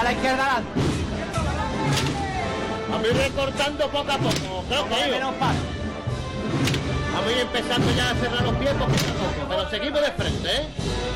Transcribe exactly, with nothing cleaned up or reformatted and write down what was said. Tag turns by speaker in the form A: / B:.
A: la izquierda adelante.
B: Vamos a ir recortando poco a poco. Creo que
A: menos paso.
B: Vamos a ir empezando ya a cerrar los pies poquito a poco, pero seguimos de frente, ¿eh?